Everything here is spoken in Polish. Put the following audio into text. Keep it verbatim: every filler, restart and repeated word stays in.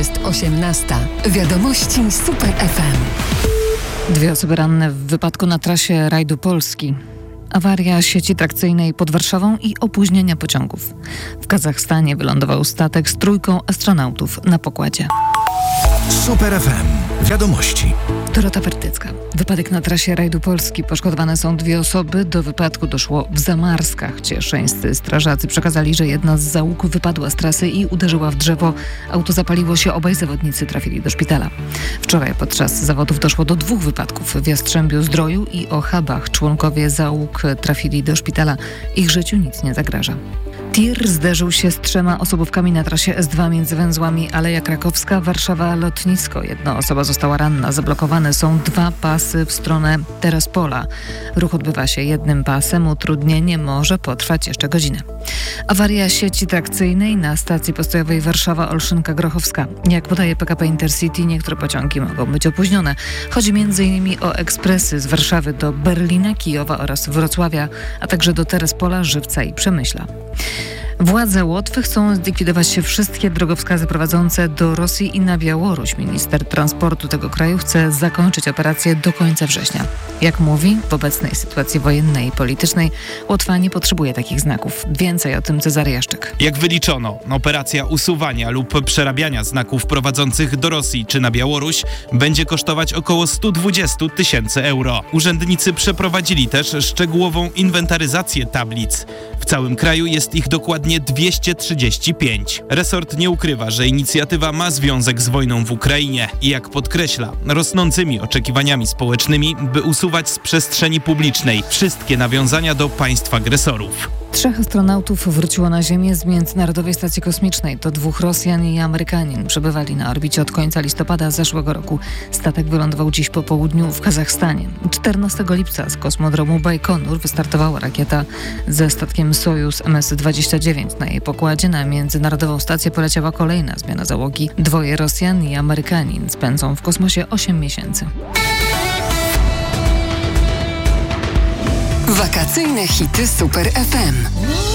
Jest osiemnasta. Wiadomości Super F M. Dwie osoby ranne w wypadku na trasie rajdu Polski. Awaria sieci trakcyjnej pod Warszawą i opóźnienia pociągów. W Kazachstanie wylądował statek z trójką astronautów na pokładzie. Super F M. Wiadomości. Dorota Wertycka. Wypadek na trasie rajdu Polski. Poszkodowane są dwie osoby. Do wypadku doszło w Zamarskach. Cieszyńscy strażacy przekazali, że jedna z załóg wypadła z trasy i uderzyła w drzewo. Auto zapaliło się, obaj zawodnicy trafili do szpitala. Wczoraj podczas zawodów doszło do dwóch wypadków w Jastrzębiu-Zdroju i Ochabach. Członkowie załóg trafili do szpitala. Ich życiu nic nie zagraża. Tir zderzył się z trzema osobówkami na trasie S dwa między węzłami Aleja Krakowska, Warszawa, Lotnisko. Jedna osoba została ranna. Zablokowane są dwa pasy w stronę Terespola. Ruch odbywa się jednym pasem. Utrudnienie może potrwać jeszcze godzinę. Awaria sieci trakcyjnej na stacji postojowej Warszawa-Olszynka-Grochowska. Jak podaje P K P Intercity, niektóre pociągi mogą być opóźnione. Chodzi m.in. o ekspresy z Warszawy do Berlina, Kijowa oraz Wrocławia, a także do Terespola, Żywca i Przemyśla. Władze Łotwy chcą zlikwidować się wszystkie drogowskazy prowadzące do Rosji i na Białoruś. Minister transportu tego kraju chce zakończyć operację do końca września. Jak mówi, w obecnej sytuacji wojennej i politycznej Łotwa nie potrzebuje takich znaków. Więcej o tym Cezary Jaszczyk. Jak wyliczono, operacja usuwania lub przerabiania znaków prowadzących do Rosji czy na Białoruś będzie kosztować około sto dwadzieścia tysięcy euro. Urzędnicy przeprowadzili też szczegółową inwentaryzację tablic. W całym kraju jest ich dokładnie dwieście trzydzieści pięć. Resort nie ukrywa, że inicjatywa ma związek z wojną w Ukrainie i jak podkreśla, rosnącymi oczekiwaniami społecznymi, by usuwać z przestrzeni publicznej wszystkie nawiązania do państw agresorów. Trzech astronautów wróciło na Ziemię z Międzynarodowej Stacji Kosmicznej. To dwóch Rosjan i Amerykanin. Przebywali na orbicie od końca listopada zeszłego roku. Statek wylądował dziś po południu w Kazachstanie. czternastego lipca z kosmodromu Bajkonur wystartowała rakieta ze statkiem Sojuz M S dwadzieścia dziewięć. Na jej pokładzie na Międzynarodową Stację poleciała kolejna zmiana załogi. Dwoje Rosjan i Amerykanin spędzą w kosmosie osiem miesięcy. Wakacyjne hity Super F M.